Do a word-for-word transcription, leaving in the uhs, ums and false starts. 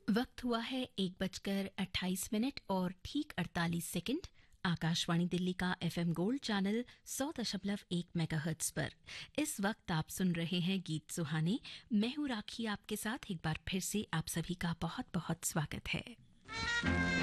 वक्त हुआ है एक बजकर अट्ठाईस मिनट और ठीक अड़तालीस सेकंड। आकाशवाणी दिल्ली का एफएम गोल्ड चैनल सौ दशमलव एक मेगाहर्ट्ज पर इस वक्त आप सुन रहे हैं गीत सुहाने। मैं हूं राखी, आपके साथ एक बार फिर से आप सभी का बहुत बहुत स्वागत है।